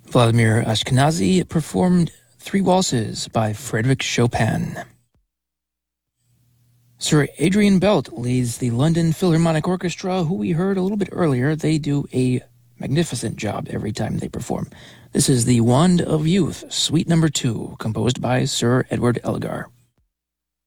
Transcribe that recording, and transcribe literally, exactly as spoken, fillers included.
Vladimir Ashkenazy performed Three Waltzes by Frédéric Chopin. Sir Adrian Belt leads the London Philharmonic Orchestra, who we heard a little bit earlier. They do a magnificent job every time they perform. This is the Wand of Youth, Suite Number Two, composed by Sir Edward Elgar.